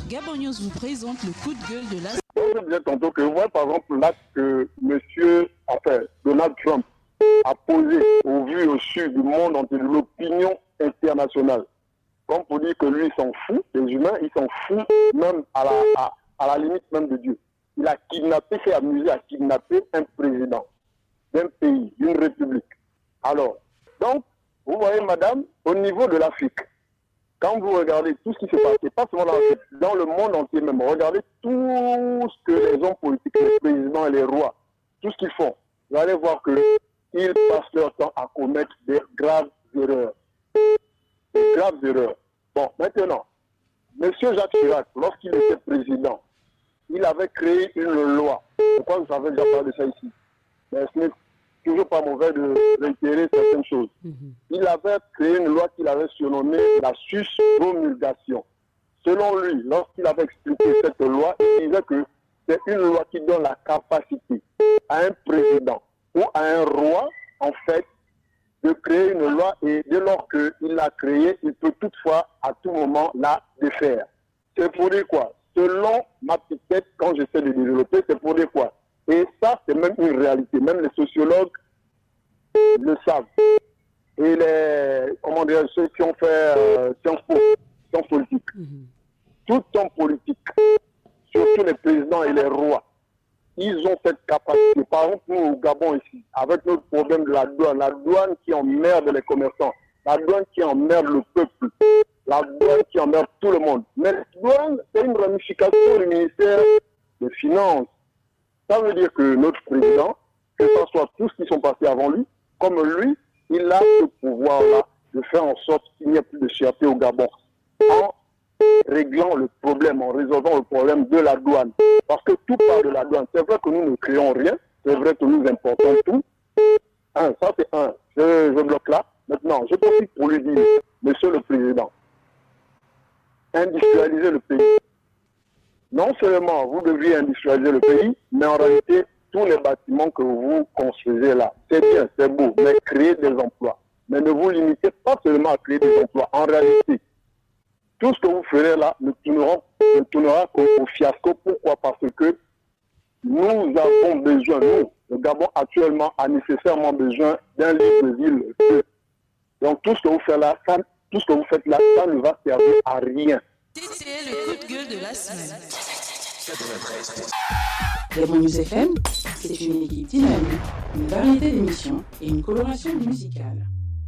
Gabon News vous présente le coup de gueule de la... Je disais tantôt que moi, par exemple, l'acte que Donald Trump a posé au vu et au su du monde entier, de l'opinion internationale, comme pour dire que lui, il s'en fout, les humains, ils s'en foutent même à la limite même de Dieu. Il a kidnappé, s'est amusé à kidnapper un président d'un pays, d'une république. Alors, donc, vous voyez, madame, au niveau de l'Afrique, quand vous regardez tout ce qui se passe, et pas seulement dans le monde entier même, regardez tout ce que les hommes politiques, les présidents et les rois, tout ce qu'ils font, vous allez voir qu'ils passent leur temps à commettre des graves erreurs. Des graves erreurs. Bon, maintenant, M. Jacques Chirac, lorsqu'il était président, il avait créé une loi. Je crois que vous avez déjà parlé de ça ici. Mais ce n'est toujours pas mauvais de réitérer certaines choses. Il avait créé une loi qu'il avait surnommée la suspromulgation. Selon lui, lorsqu'il avait expliqué cette loi, il disait que c'est une loi qui donne la capacité à un président ou à un roi, en fait, de créer une loi et dès lors qu'il l'a créée, il peut toutefois à tout moment la défaire. C'est pour dire quoi? Selon ma petite tête, quand j'essaie de développer, c'est pour dire quoi? Et ça, c'est même une réalité. Même les sociologues le savent. Et ceux qui ont fait sciences politiques. Tout homme politique, surtout les présidents et les rois, ils ont cette capacité. Par exemple, nous, au Gabon, ici, avec notre problème de la douane qui emmerde les commerçants, la douane qui emmerde le peuple, la douane qui emmerde tout le monde. Mais la douane, c'est une ramification du ministère des Finances. Ça veut dire que notre président, que ce soit tous qui sont passés avant lui, comme lui, il a ce pouvoir-là de faire en sorte qu'il n'y ait plus de cherté au Gabon. En réglant le problème, en résolvant le problème de la douane. Parce que tout part de la douane. C'est vrai que nous ne créons rien, c'est vrai que nous importons tout. Ça c'est un. Je bloque là. Maintenant, je profite pour lui dire, Monsieur le Président, industrialiser le pays. Non seulement vous deviez industrialiser le pays, mais en réalité, tous les bâtiments que vous construisez là, c'est bien, c'est beau, mais créer des emplois. Mais ne vous limitez pas seulement à créer des emplois. En réalité, tout ce que vous ferez là ne tournera qu'au fiasco. Pourquoi? Parce que nous avons besoin, le Gabon actuellement a nécessairement besoin d'un libre-ville. Donc tout ce que vous faites là, ça ne va servir à rien. C'est le coup de gueule de la semaine. 93. Gabon News FM, c'est une équipe dynamique, une variété d'émissions et une coloration musicale.